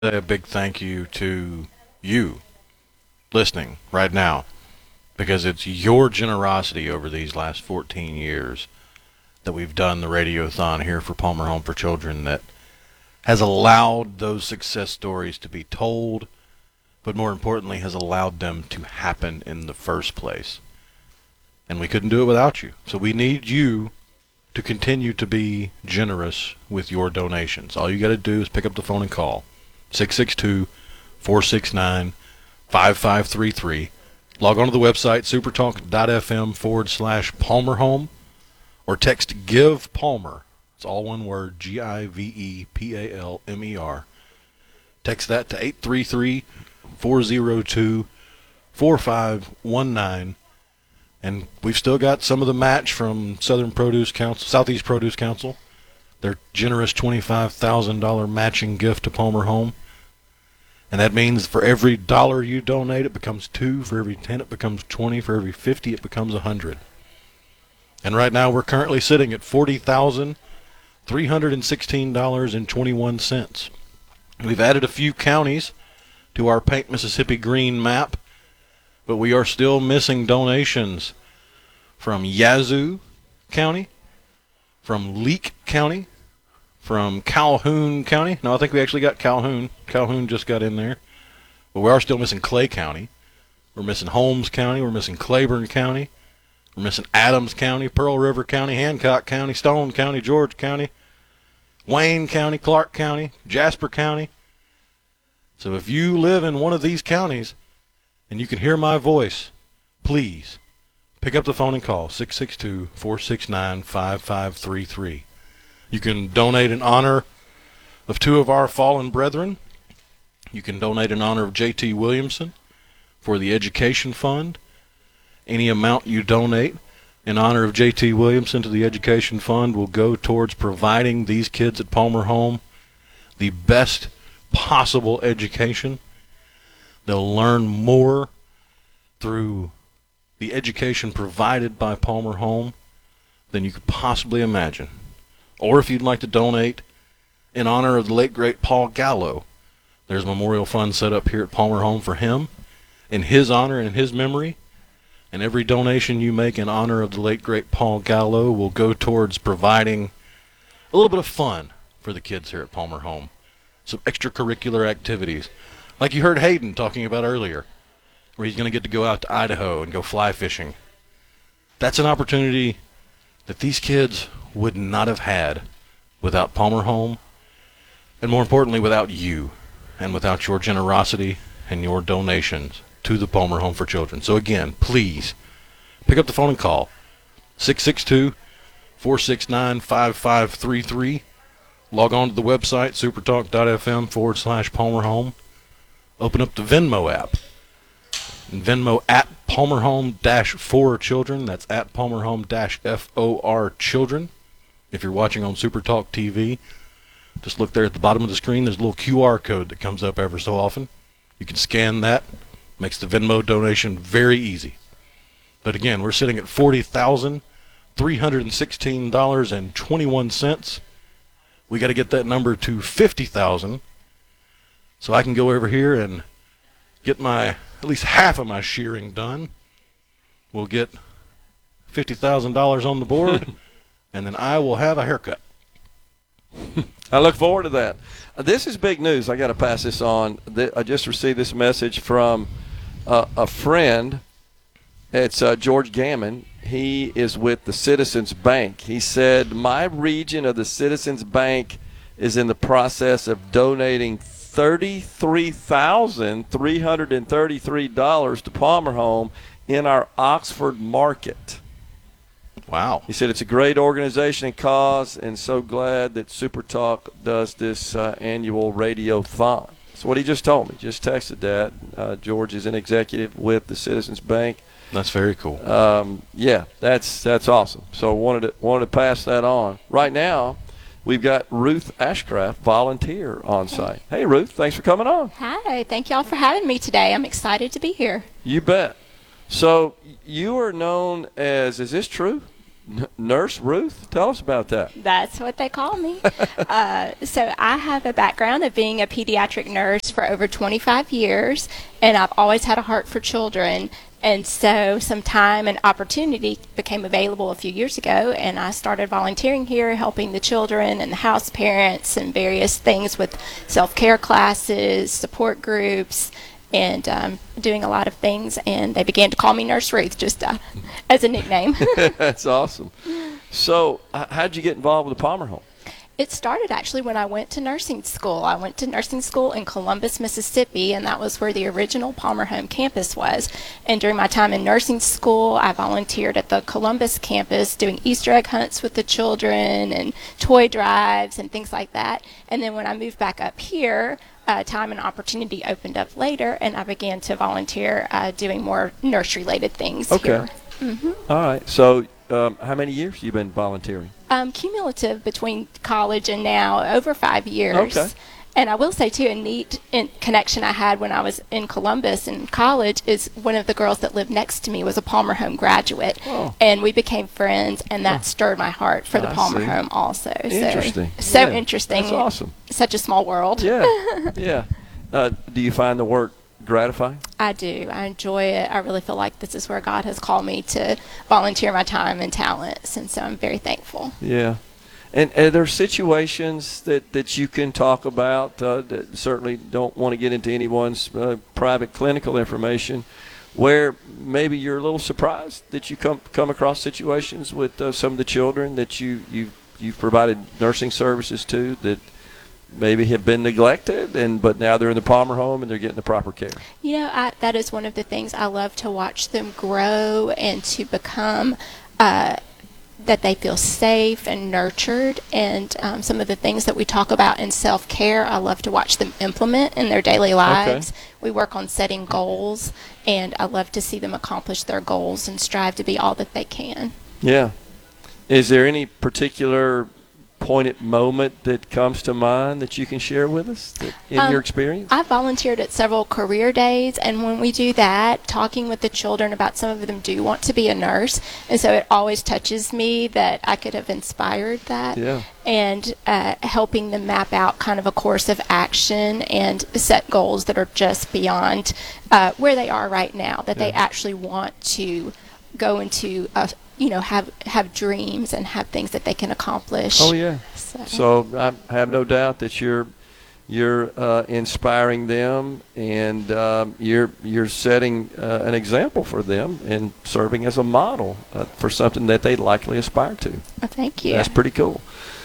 A big thank you to you listening right now, because it's your generosity over these last 14 years that we've done the Radiothon here for Palmer Home for Children that has allowed those success stories to be told, but more importantly has allowed them to happen in the first place. And we couldn't do it without you. So we need you to continue to be generous with your donations. All you got to do is pick up the phone and call 662-469-5533. Log on to the website supertalk.fm/Palmer or text Give Palmer. It's all one word, GIVEPALMER. Text that to 833-402-4519. And we've still got some of the match from Southeast Produce Council. Their generous $25,000 matching gift to Palmer Home. And that means for every dollar you donate, it becomes 2. For every 10, it becomes 20. For every 50, it becomes 100. And right now, we're currently sitting at $40,316.21. We've added a few counties to our Paint Mississippi Green map, but we are still missing donations from Yazoo County, from Leake County, from Calhoun County. No, I think we actually got Calhoun. Calhoun just got in there. But we are still missing Clay County. We're missing Holmes County. We're missing Claiborne County. We're missing Adams County, Pearl River County, Hancock County, Stone County, George County, Wayne County, Clark County, Jasper County. So if you live in one of these counties and you can hear my voice, please pick up the phone and call 662-469-5533. You can donate in honor of 2 of our fallen brethren. You can donate in honor of J.T. Williamson for the Education Fund. Any amount you donate in honor of J.T. Williamson to the Education Fund will go towards providing these kids at Palmer Home the best possible education. They'll learn more through the education provided by Palmer Home than you could possibly imagine. Or if you'd like to donate in honor of the late, great Paul Gallo, there's a memorial fund set up here at Palmer Home for him, in his honor and in his memory. And every donation you make in honor of the late, great Paul Gallo will go towards providing a little bit of fun for the kids here at Palmer Home. Some extracurricular activities, like you heard Hayden talking about earlier, where he's going to get to go out to Idaho and go fly fishing. That's an opportunity that these kids would not have had without Palmer Home, and more importantly, without you, and without your generosity and your donations to the Palmer Home for Children. So again, please pick up the phone and call 662-469-5533. Log on to the website supertalk.fm/Palmer Home. Open up the Venmo app. And Venmo at Palmer Home-for Children. That's at Palmer Home-FOR Children. If you're watching on Supertalk TV, just look there at the bottom of the screen. There's a little QR code that comes up ever so often. You can scan that. Makes the Venmo donation very easy. But again, we're sitting at $40,316.21. We got to get that number to 50,000 so I can go over here and get at least half of my shearing done. We'll get $50,000 on the board, and then I will have a haircut. I look forward to that. This is big news. I got to pass this on. I just received this message from a friend. It's George Gammon. He is with the Citizens Bank. He said, my region of the Citizens Bank is in the process of donating $33,333 to Palmer Home in our Oxford market. Wow. He said it's a great organization and cause, and so glad that Super Talk does this annual radiothon. That's what he just told me. Just texted that. George is an executive with the Citizens Bank. That's very cool. Yeah, that's awesome. So wanted to pass that on. Right now, we've got Ruth Ashcraft, volunteer, on site. Hey, Ruth, thanks for coming on. Hi, thank y'all for having me today. I'm excited to be here. You bet. So you are known as, is this true? Nurse Ruth? Tell us about that. That's what they call me. So I have a background of being a pediatric nurse for over 25 years, and I've always had a heart for children. And so some time and opportunity became available a few years ago, and I started volunteering here, helping the children and the house parents and various things with self-care classes, support groups, and doing a lot of things. And they began to call me Nurse Ruth just as a nickname. That's awesome. So how'd you get involved with the Palmer Home? It started actually when I went to nursing school. I went to nursing school in Columbus, Mississippi, and that was where the original Palmer Home campus was. And during my time in nursing school, I volunteered at the Columbus campus doing Easter egg hunts with the children and toy drives and things like that. And then when I moved back up here, time and opportunity opened up later, and I began to volunteer doing more nurse-related things here. All right. So how many years have you been volunteering? Cumulative between college and now, over 5 years. Okay. And I will say, too, a neat connection I had when I was in Columbus in college is one of the girls that lived next to me was a Palmer Home graduate. Oh. And we became friends, and that stirred my heart for the I Palmer see. Home also. Interesting. So Yeah, interesting. That's awesome. Such a small world. Yeah. Yeah. Do you find the work gratifying? I do. I enjoy it. I really feel like this is where God has called me to volunteer my time and talents, and so I'm very thankful. Yeah. And are there situations that you can talk about that certainly don't want to get into anyone's private clinical information, where maybe you're a little surprised that you come across situations with some of the children that you've provided nursing services to that maybe have been neglected, but now they're in the Palmer Home and they're getting the proper care? You know, that is one of the things I love, to watch them grow and to become that they feel safe and nurtured. And some of the things that we talk about in self-care, I love to watch them implement in their daily lives. We work on setting goals, and I love to see them accomplish their goals and strive to be all that they can. Yeah. Is there any particular poignant moment that comes to mind that you can share with us in your experience? I volunteered at several career days, and when we do that, talking with the children about, some of them do want to be a nurse, and so it always touches me that I could have inspired that. Yeah. And helping them map out kind of a course of action and set goals that are just beyond where they are right now, that they actually want to go into have dreams and have things that they can accomplish. Oh yeah. So I have no doubt that you're inspiring them, and you're setting an example for them and serving as a model for something that they likely aspire to. Well, thank you. That's pretty cool.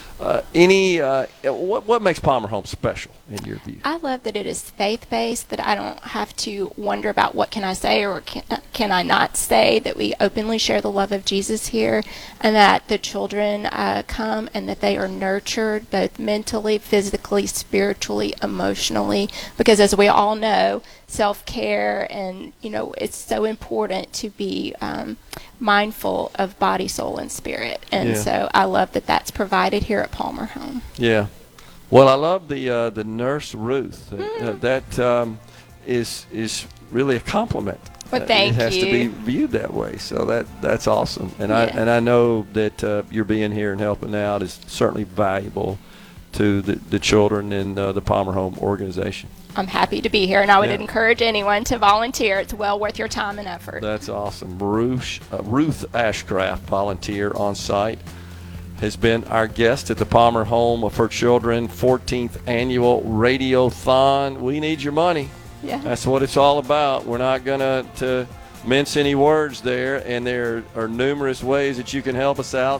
What makes Palmer Home special in your view? I love that it is faith-based, that I don't have to wonder about what can I say or can I not say, that we openly share the love of Jesus here, and that the children come and that they are nurtured both mentally, physically, spiritually, emotionally, because as we all know, self-care and, it's so important to be mindful of body, soul, and spirit. And so I love that that's provided here at Palmer Home. Yeah. Well, I love the Nurse Ruth. That is really a compliment. Well, thank you. It has to be viewed that way. So that's awesome. And I know that your being here and helping out is certainly valuable to the children in the Palmer Home organization. I'm happy to be here, and I would encourage anyone to volunteer. It's well worth your time and effort. That's awesome. Ruth Ashcraft, volunteer on site, has been our guest at the Palmer Home for Children 14th Annual Radiothon. We need your money. Yeah. That's what it's all about. We're not going to mince any words there, and there are numerous ways that you can help us out.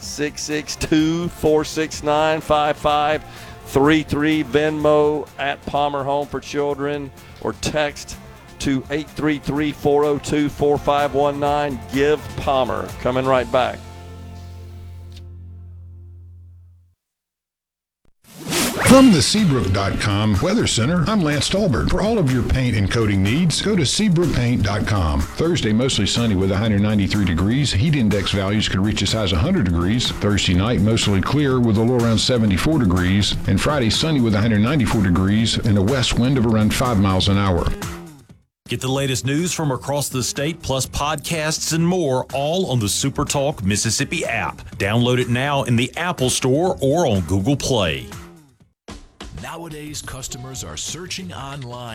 662-469-5533, Venmo at Palmer Home for Children, or text to 833-402-4519. Give Palmer. Coming right back. From the Seabrook.com Weather Center, I'm Lance Stolberg. For all of your paint and coating needs, go to SeabrookPaint.com. Thursday, mostly sunny with 193 degrees. Heat index values could reach as high as 100 degrees. Thursday night, mostly clear with a low around 74 degrees. And Friday, sunny with 194 degrees and a west wind of around 5 miles an hour. Get the latest news from across the state, plus podcasts and more, all on the SuperTalk Mississippi app. Download it now in the Apple Store or on Google Play. Nowadays, customers are searching online